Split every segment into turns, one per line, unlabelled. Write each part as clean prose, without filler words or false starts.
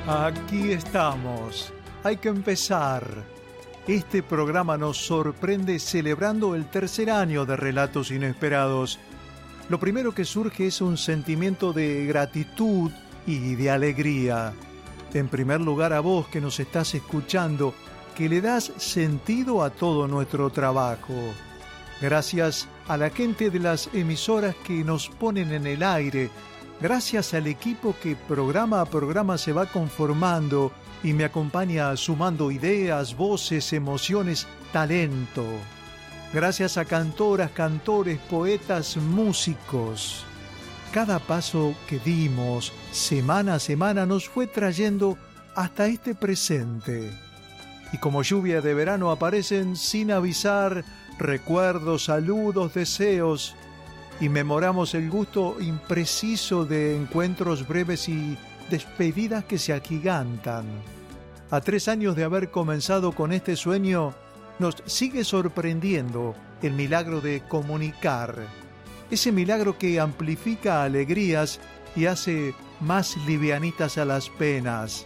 Aquí estamos. Hay que empezar. Este programa nos sorprende celebrando el tercer año de Relatos Inesperados. Lo primero que surge es un sentimiento de gratitud y de alegría. En primer lugar, a vos que nos estás escuchando, que le das sentido a todo nuestro trabajo. Gracias a la gente de las emisoras que nos ponen en el aire. Gracias al equipo que programa a programa se va conformando y me acompaña sumando ideas, voces, emociones, talento. Gracias a cantoras, cantores, poetas, músicos. Cada paso que dimos, semana a semana, nos fue trayendo hasta este presente. Y como lluvia de verano aparecen sin avisar recuerdos, saludos, deseos. Y memoramos el gusto impreciso de encuentros breves y despedidas que se agigantan. A 3 años de haber comenzado con este sueño, nos sigue sorprendiendo el milagro de comunicar. Ese milagro que amplifica alegrías y hace más livianitas a las penas.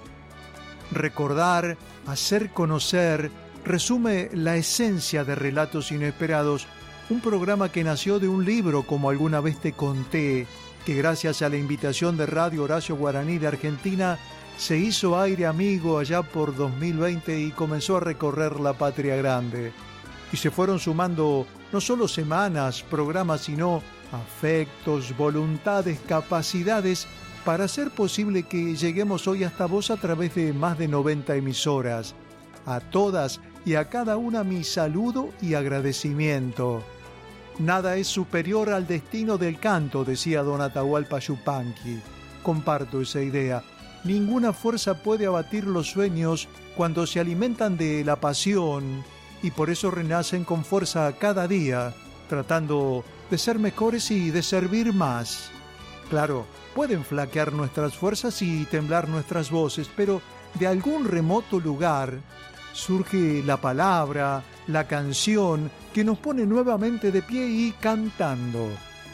Recordar, hacer conocer, resume la esencia de Relatos Inesperados. Un programa que nació de un libro, como alguna vez te conté, que gracias a la invitación de Radio Horacio Guaraní de Argentina, se hizo aire amigo allá por 2020 y comenzó a recorrer la patria grande. Y se fueron sumando no solo semanas, programas, sino afectos, voluntades, capacidades para hacer posible que lleguemos hoy hasta vos a través de más de 90 emisoras. A todas y a cada una mi saludo y agradecimiento. Nada es superior al destino del canto, decía don Atahualpa Yupanqui. Comparto esa idea. Ninguna fuerza puede abatir los sueños cuando se alimentan de la pasión y por eso renacen con fuerza cada día, tratando de ser mejores y de servir más. Claro, pueden flaquear nuestras fuerzas y temblar nuestras voces, pero de algún remoto lugar surge la palabra, la canción, que nos pone nuevamente de pie y cantando.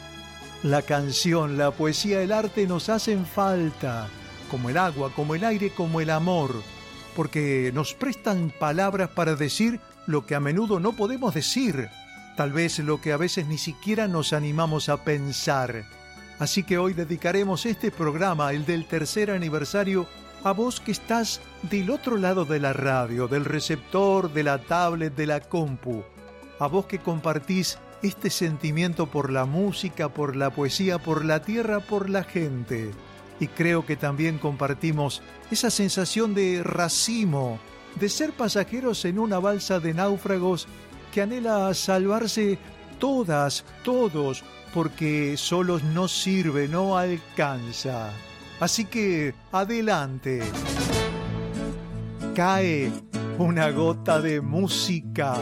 La canción, la poesía, el arte nos hacen falta, como el agua, como el aire, como el amor, porque nos prestan palabras para decir lo que a menudo no podemos decir, tal vez lo que a veces ni siquiera nos animamos a pensar. Así que hoy dedicaremos este programa, el del tercer aniversario, a vos que estás del otro lado de la radio, del receptor, de la tablet, de la compu. A vos que compartís este sentimiento por la música, por la poesía, por la tierra, por la gente. Y creo que también compartimos esa sensación de racimo, de ser pasajeros en una balsa de náufragos que anhela salvarse todas, todos, porque solos no sirve, no alcanza. Así que, adelante. Cae una gota de música.